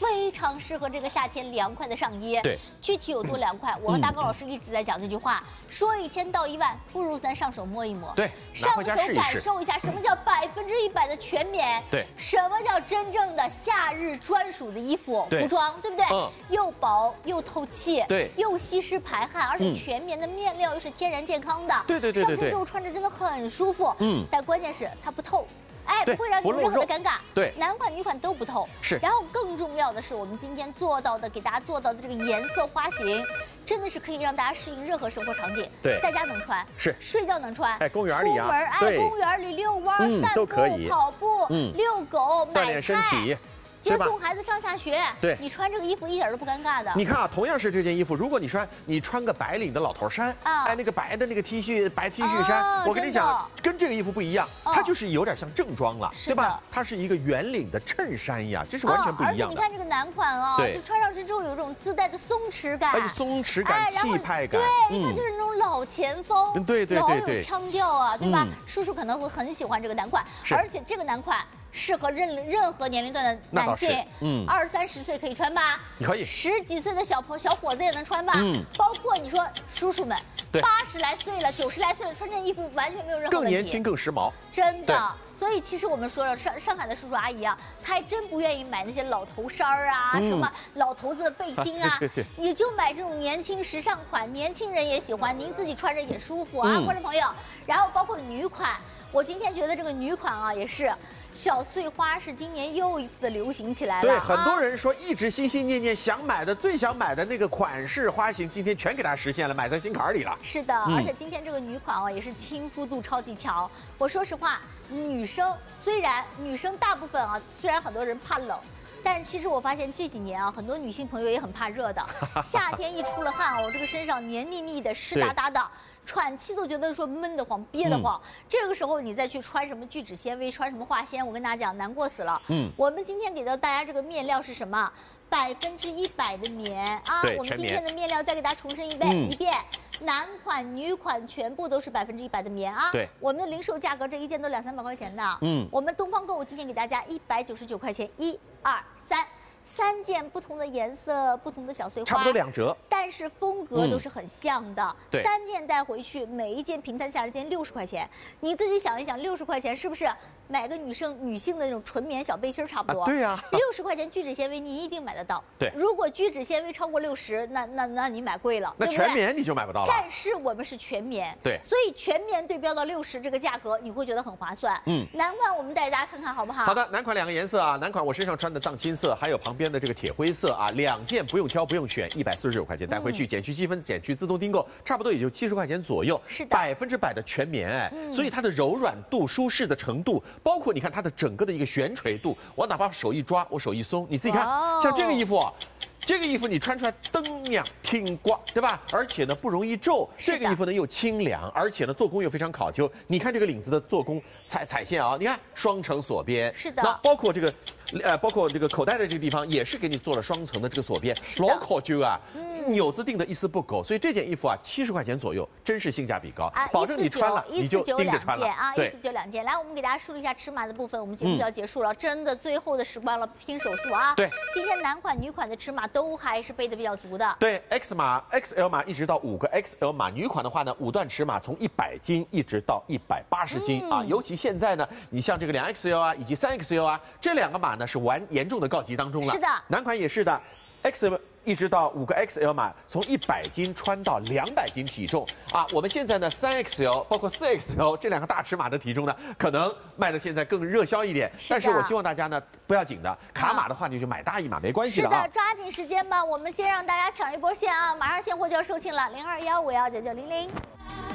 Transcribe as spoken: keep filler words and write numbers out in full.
非常适合这个夏天凉快的上衣。 对， 具体有多凉快，我和大高老师一直在讲这句话：说一千道一万，不如咱上手摸一摸。 对， 上手感受一下什么叫百分之一百的全棉。 对， 什么叫真正的夏日专属的衣服服装，对不对？ 嗯， 又薄又透气， 对， 又吸湿排汗，而且全棉的面料又是天然健康的。 对对对对对， 上身之后穿着真的很舒服。 嗯， 但关键是它不透。哎，不会让你有任何的尴尬。 对， 男款女款都不透。 是。 然后更重要的是，我们今天做到的，给大家做到的这个颜色花型，真的是可以让大家适应任何生活场景。 对， 在家能穿， 是。 睡觉能穿， 哎，公园里啊， 出门哎，公园里遛弯、 嗯、 散步、跑步、 嗯、 遛狗、 锻炼身体。 接送孩子上下学， 对， 你穿这个衣服一点都不尴尬的。 你看啊，同样是这件衣服，如果你穿你穿个白领的老头衫，啊，哎，那个白的那个 T 恤白 T 恤衫，啊、我跟你讲，跟这个衣服不一样，哦、它就是有点像正装了，对吧？它是一个圆领的衬衫呀，这是完全不一样的。 哦、而且你看这个男款啊，就穿上去之后有一种自带的松弛感， 而且松弛感、气派感， 对，你看就是那种老前锋， 对对对对， 老有腔调啊，对吧？叔叔可能会很喜欢这个男款，而且这个男款。适合任任何年龄段的男性， 嗯， 二三十岁可以穿吧？ 你可以， 十几岁的小朋小伙子也能穿吧？ 嗯， 包括你说叔叔们， 对， 八十来岁了、九十来岁了，穿这衣服完全没有任何问题， 更年轻、更时髦， 真的。所以其实我们说了，上上海的叔叔阿姨啊，他还真不愿意买那些老头衫儿啊，嗯、什么老头子的背心啊， 对对对， 也就买这种年轻时尚款，年轻人也喜欢，您自己穿着也舒服啊， 嗯、 观众朋友。然后包括女款，我今天觉得这个女款啊也是。小碎花是今年又一次的流行起来了， 对，很多人说一直心心念念想买的、最想买的那个款式花型，今天全给它实现了，买在心坎里了。 是的，嗯、而且今天这个女款啊，也是亲肤度超级强。我说实话，女生虽然女生大部分啊，虽然很多人怕冷。但其实我发现这几年啊，很多女性朋友也很怕热的。夏天一出了汗哦，这个身上黏腻腻的、湿哒哒的，喘气都觉得说闷得慌、憋得慌。嗯、这个时候你再去穿什么聚酯纤维、穿什么化纤，我跟大家讲，难过死了。嗯，我们今天给到大家这个面料是什么？百分之一百的棉啊！我们今天的面料再给大家重申一遍、嗯、一遍，男款、女款全部都是百分之一百的棉啊！ 对， 我们的零售价格这一件都两三百块钱的。嗯，我们东方购物今天给大家一百九十九块钱，一、二、三。三件不同的颜色，不同的小碎花， 差不多两折， 但是风格都是很像的。 嗯、对， 三件带回去，每一件平摊下来件六十块钱，你自己想一想，六十块钱是不是买个女生女性的那种纯棉小背心差不多？ 啊、对呀、啊， 六十块钱聚酯纤维你一定买得到。 对， 如果聚酯纤维超过六十，那那那你买贵了， 那全棉你就买不到了。 但是我们是全棉， 对， 所以全棉对标到六十这个价格，你会觉得很划算。嗯，男款我们带大家看看好不好？ 好的，男款两个颜色啊，男款我身上穿的藏青色，还有旁边的这个铁灰色啊，两件不用挑不用选，一百四十九块钱带回去，嗯、减去积分，减去自动订购，差不多也就七十块钱左右。 是的， 百分之百的全棉哎，嗯、所以它的柔软度、舒适的程度，包括你看它的整个的一个悬垂度，我哪怕手一抓，我手一松，你自己看，哦、像这个衣服啊。这个衣服你穿出来灯亮挺刮，对吧？而且呢不容易皱。这个衣服呢又清凉，而且呢做工又非常考究。你看这个领子的做工，彩彩线啊，你看双层锁边。 是的。 那包括这个，呃，包括这个口袋的这个地方也是给你做了双层的这个锁边，老考究啊。嗯。纽子定的一丝不苟，所以这件衣服啊七十块钱左右，真是性价比高，啊、保证你穿了你就盯着穿了啊。一四九两件，来我们给大家梳理一下尺码的部分，我们节目就要结束了，嗯、真的最后的时光了，拼手速啊！ 对， 今天男款、女款的尺码都还是背的比较足的。 对 ，X 码、X L 码一直到五个 X L 码，女款的话呢，五段尺码从一百斤一直到一百八十斤、嗯、啊。尤其现在呢，你像这个两 X L 啊，以及三 X L 啊，这两个码呢是完严重的告急当中了。 是的， 男款也是的 ，X L。一直到五个 X L 码，从一百斤穿到两百斤体重啊！我们现在呢，三 X L 包括四 X L 这两个大尺码的体重呢，可能卖的现在更热销一点。但是我希望大家呢不要紧的，卡码的话你就买大一码没关系的啊。 是的，抓紧时间吧，我们先让大家抢一波线啊！马上现货就要售罄了，零二幺五幺九九零零。